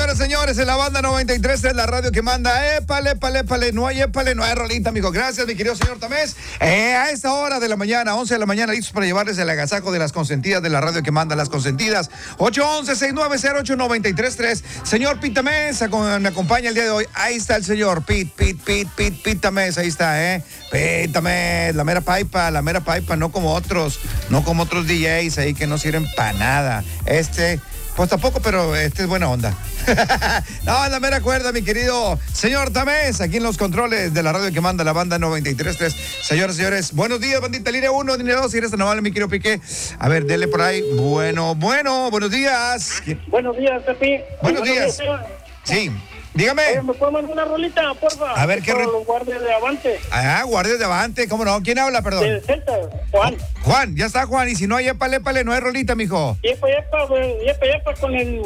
señoras, señores, en la banda 93 es la radio que manda. Épale, no hay rolita, amigo. Gracias, mi querido señor Tamés. A esta hora de la mañana, 11 de la mañana, listos para llevarles el agasajo de las consentidas de la radio que manda, las consentidas. 811-690-8933. Señor Pete Tamés, me acompaña el día de hoy. Ahí está el señor Pete Tamés, ahí está, Pete Tamés, la mera paipa, no como otros DJs ahí que no sirven para nada. Pues tampoco, pero es buena onda. No, la mera cuerda, mi querido señor Tamés, aquí en los controles de la radio que manda la banda 93.3. Señores, buenos días, bandita, línea 1, línea 2, si eres tan amable, mi querido Piqué. A ver, dele por ahí. Bueno, buenos días. Buenos días, Pepi. Buenos días. Sí. Dígame. ¿Me puedo mandar una rolita, porfa? A ver, ¿qué los guardias de Avante. Guardias de Avante, ¿cómo no? ¿Quién habla, perdón? De Celta, Juan. Juan, ya está, Juan. Y si no hay épale, no hay rolita, mijo. Yepa, con el...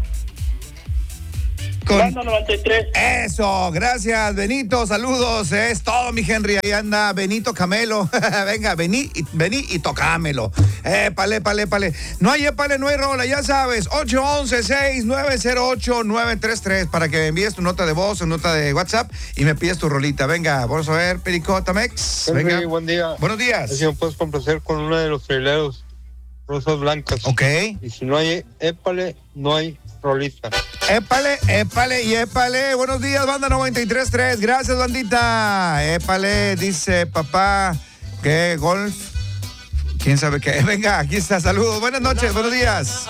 Banda 93. Eso, gracias, Benito, saludos. Es todo, mi Henry. Ahí anda Benito Camelo. Venga, vení y tocámelo. Épale. No hay épale, no hay rola, ya sabes. 811-6908-933 para que me envíes tu nota de voz o nota de WhatsApp y me pides tu rolita. Venga, vamos a ver, Perico Tamex. Henry, venga. buen día. Buenos días. Si me puedes complacer con una de los traileros, Rosas Blancas. Ok. Y si no hay épale, no hay rolita. Épale. Buenos días, banda 93.3. Gracias, bandita. Épale, dice papá. ¿Qué? ¿Golf? ¿Quién sabe qué? Venga, aquí está. Saludos. Buenas noches, buenos días.